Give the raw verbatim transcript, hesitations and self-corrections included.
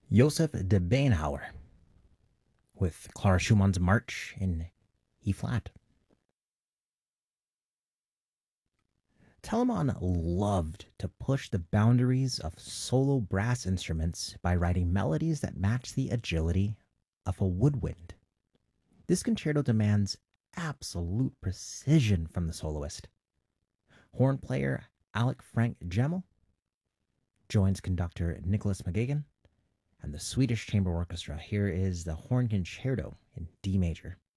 Joseph de Beinhauer with Clara Schumann's March in E flat. Telemann loved to push the boundaries of solo brass instruments by writing melodies that match the agility of a woodwind. This concerto demands absolute precision from the soloist. Horn player Alec Frank Gemmel joins conductor Nicholas McGagan and the Swedish Chamber Orchestra. Here is the Horn Concerto in D major.